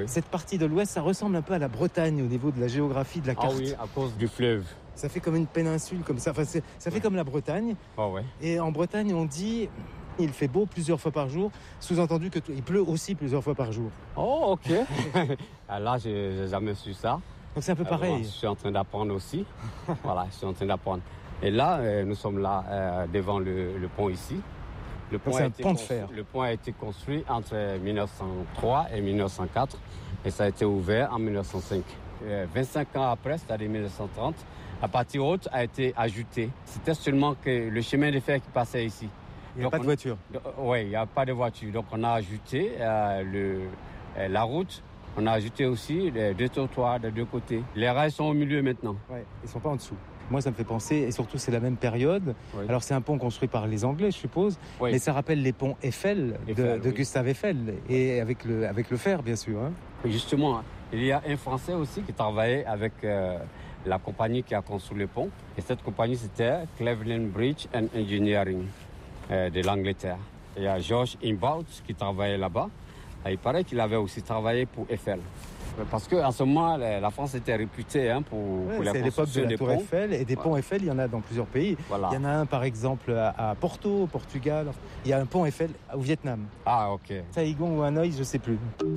cette partie de l'ouest, ça ressemble un peu à la Bretagne au niveau de la géographie de la carte. Ah oui, à cause du fleuve. Ça fait comme une péninsule, comme ça. Enfin, ça fait comme la Bretagne. Oh ouais. Et en Bretagne, on dit il fait beau plusieurs fois par jour, sous-entendu qu'il pleut aussi plusieurs fois par jour. Oh, ok. Là, j'ai jamais su ça. Donc c'est un peu pareil. Je suis en train d'apprendre aussi. Voilà, je suis en train d'apprendre. Et là, nous sommes là devant le pont ici. C'est un pont de fer. Le pont a été construit entre 1903 et 1904 et ça a été ouvert en 1905. 25 ans après, c'est-à-dire 1930, la partie haute a été ajoutée. C'était seulement que le chemin de fer qui passait ici. Il n'y a pas de voiture. Oui, il n'y a pas de voiture. Donc on a ajouté la route. On a ajouté aussi les deux trottoirs des deux côtés. Les rails sont au milieu maintenant. Ouais, ils ne sont pas en dessous. Moi, ça me fait penser, et surtout c'est la même période. Oui. Alors c'est un pont construit par les Anglais, je suppose, oui. Mais ça rappelle les ponts Eiffel de oui. Gustave Eiffel, et avec le fer, bien sûr. Hein. Justement, il y a un Français aussi qui travaillait avec la compagnie qui a construit le pont. Et cette compagnie, c'était Cleveland Bridge and Engineering de l'Angleterre. Il y a George Imbaut qui travaillait là-bas. Et il paraît qu'il avait aussi travaillé pour Eiffel. Parce qu'en ce moment, la France était réputée pour la construction des ponts. C'est l'époque de la Tour Eiffel et des ponts Eiffel, il y en a dans plusieurs pays. Voilà. Il y en a un par exemple à Porto, au Portugal. Il y a un pont Eiffel au Vietnam. Ah, ok. Saigon ou Hanoï, je ne sais plus.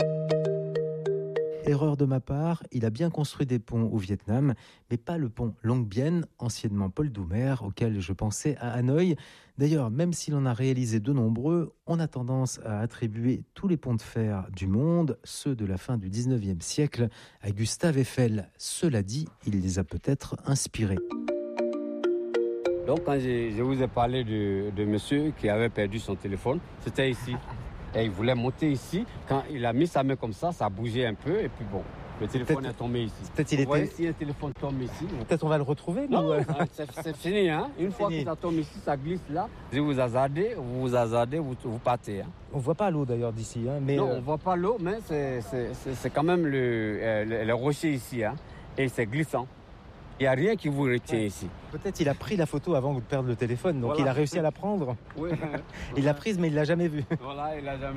Erreur de ma part, il a bien construit des ponts au Vietnam, mais pas le pont Long Bien, anciennement Paul Doumer, auquel je pensais à Hanoï. D'ailleurs, même s'il en a réalisé de nombreux, on a tendance à attribuer tous les ponts de fer du monde, ceux de la fin du 19e siècle, à Gustave Eiffel. Cela dit, il les a peut-être inspirés. Donc quand je vous ai parlé de monsieur qui avait perdu son téléphone, c'était ici. Et il voulait monter ici. Quand il a mis sa main comme ça a bougé un peu. Et puis bon, le téléphone est tombé ici. Peut-être il était... si un téléphone tombe ici... Peut-être on va le retrouver. Non, c'est fini. Hein. Une fois que ça tombe ici, ça glisse là. Si vous hasardez, vous partez. Hein. On ne voit pas l'eau d'ailleurs d'ici. Hein, mais non, on ne voit pas l'eau, mais c'est quand même le rocher ici. Hein, et c'est glissant. Il n'y a rien qui vous retient ici. Peut-être il a pris la photo avant de perdre le téléphone, donc voilà. Il a réussi à la prendre. Oui. Il l'a prise, mais il ne l'a jamais vue. Voilà, il l'a jamais